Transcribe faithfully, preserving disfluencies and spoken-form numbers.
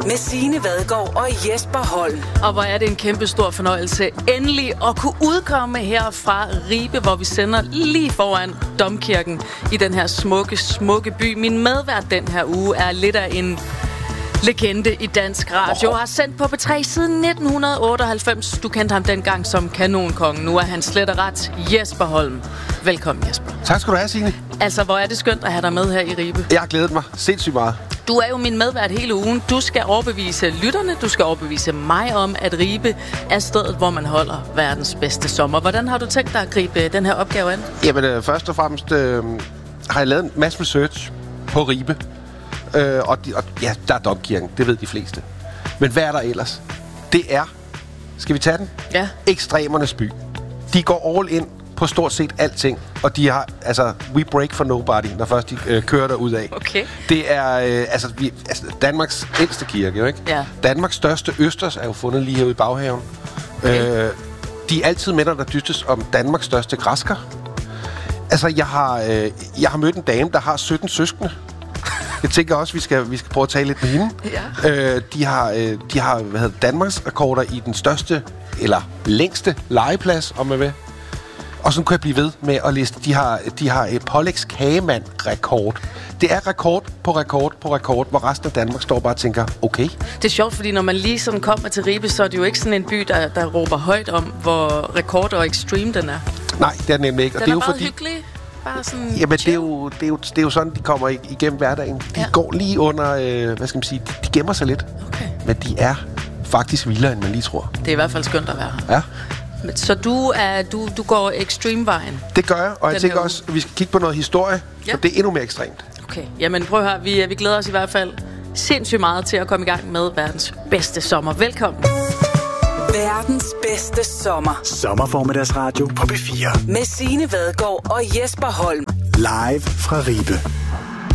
med Signe Vadgaard og Jesper Holm. Og hvor er det en kæmpe stor fornøjelse endelig at kunne udkomme her fra Ribe, hvor vi sender lige foran Domkirken i den her smukke, smukke by. Min medvært den her uge er lidt af en legende i dansk radio. Oh. Har sendt på P tre siden nitten otteoghalvfems. Du kendte ham dengang som kanonkongen. Nu er han slet og ret Jesper Holm. Velkommen, Jesper. Tak skal du have, Signe. Altså, hvor er det skønt at have dig med her i Ribe. Jeg har glædet mig sindssygt meget. Du er jo min medvært hele ugen. Du skal overbevise lytterne, du skal overbevise mig om, at Ribe er stedet, hvor man holder verdens bedste sommer. Hvordan har du tænkt dig at gribe den her opgave an? Jamen, øh, først og fremmest øh, har jeg lavet en masse research på Ribe. Øh, og, de, og ja, der er Domkirken, det ved de fleste. Men hvad er der ellers? Det er, skal vi tage den? Ja. Ekstremernes by. De går all in på stort set alting. Og de har, altså, we break for nobody, når først de øh, kører derud af. Okay. Det er, øh, altså, vi, altså, Danmarks ældste kirke, jo ikke? Ja. Danmarks største østers er jo fundet lige herude i baghaven. Okay. Øh, de er altid med, når der dystes om Danmarks største græsker. Altså, jeg har, øh, jeg har mødt en dame, der har sytten søskende. Jeg tænker også, vi skal, vi skal prøve at tale lidt med hende. Ja. Øh, de har, øh, de har hvad hedder, Danmarks rekorder i den største, eller længste legeplads, om man vil. Og sådan kunne jeg blive ved med at liste. De har, de har et Pollex Kagemand-rekord. Det er rekord på rekord på rekord, hvor resten af Danmark står bare og tænker, okay. Det er sjovt, fordi når man lige sådan kommer til Ribe, så er det jo ikke sådan en by, der, der råber højt om, hvor rekord og extreme den er. Nej, det er nemlig ikke. Den og det er, er jo bare fordi, hyggelig. Bare sådan jamen, det er, jo, det, er jo, det er jo sådan, de kommer igennem hverdagen. De ja. går lige under, øh, hvad skal man sige, de, de gemmer sig lidt. Okay. Men de er faktisk vildere, end man lige tror. Det er i hvert fald skønt at være her. Ja. Så du, er, du, du går extreme-vejen? Det gør jeg, og Den jeg tænker her også, at vi skal kigge på noget historie, ja. for det er endnu mere ekstremt. Okay, jamen prøv at høre, vi, vi glæder os i hvert fald sindssygt meget til at komme i gang med verdens bedste sommer. Velkommen. Verdens bedste sommer. Sommerformiddagsradio på P fire. Med Signe Vadgaard og Jesper Holm. Live fra Ribe.